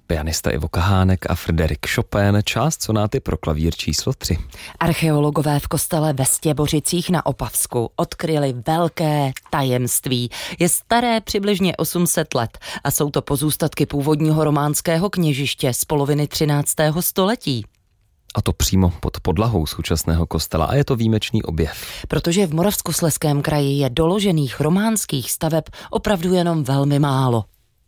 pianista Ivo Kahánek a Frédéric Chopin, část sonáty pro klavír číslo 3. Archeologové v kostele ve Stěbořicích na Opavsku odkryli velké tajemství. Je staré přibližně 800 let a jsou to pozůstatky původního románského kněžiště z poloviny 13. století. A to přímo pod podlahou současného kostela a je to výjimečný objev. Protože v Moravskoslezském kraji je doložených románských staveb opravdu jenom velmi málo.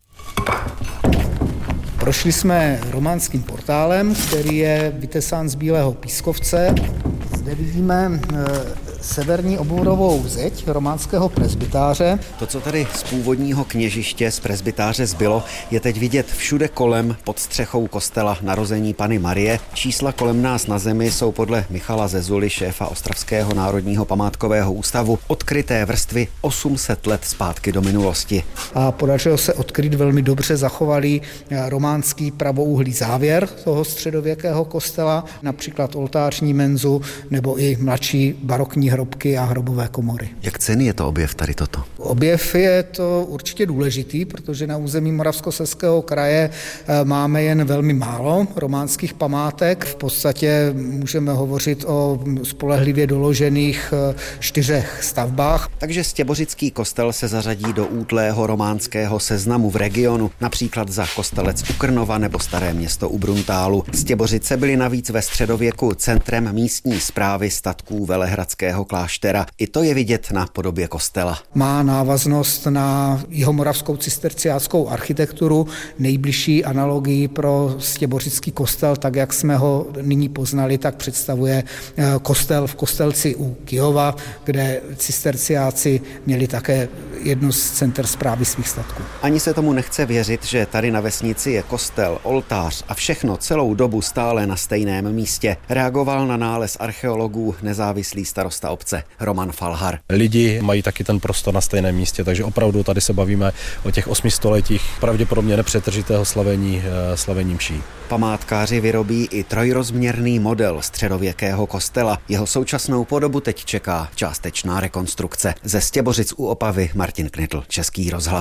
Prošli jsme románským portálem, který je vytesán z bílého pískovce. Zde vidíme severní obvodovou zeď románského presbytáře. To, co tady z původního kněžiště z presbytáře zbylo, je teď vidět všude kolem pod střechou kostela Narození Panny Marie. Čísla kolem nás na zemi jsou podle Michala Zezuly, šéfa Ostravského národního památkového ústavu, odkryté vrstvy 800 let zpátky do minulosti. A podařilo se odkryt velmi dobře zachovalý románský pravouhlý závěr toho středověkého kostela, například oltářní menzu nebo i mladší barokní hrobky a hrobové komory. Jak cenný je to objev tady toto? Objev je to určitě důležitý, protože na území Moravskoslezského kraje máme jen velmi málo románských památek. V podstatě můžeme hovořit o spolehlivě doložených 4 stavbách. Takže Stěbořický kostel se zařadí do útlého románského seznamu v regionu, například za Kostelec u Krnova nebo Staré Město u Bruntálu. Stěbořice byly navíc ve středověku centrem místní správy statků Velehradského kláštera. I to je vidět na podobě kostela. Má návaznost na jihomoravskou cisterciáckou architekturu. Nejbližší analogii pro Stěbořický kostel, tak jak jsme ho nyní poznali, tak představuje kostel v Kostelci u Kyjova, kde cisterciáci měli také jedno z center správy svých statků. Ani se tomu nechce věřit, že tady na vesnici je kostel, oltář a všechno celou dobu stále na stejném místě. Reagoval na nález archeologů nezávislý starosta obce Roman Falhar. Lidi mají taky ten prostor na stejném místě, takže opravdu tady se bavíme o těch 8 stoletích pravděpodobně nepřetržitého slavení mší. Památkáři vyrobí i trojrozměrný model středověkého kostela. Jeho současnou podobu teď čeká částečná rekonstrukce. Ze Stěbořic u Opavy Martin Knitl, Český rozhlas.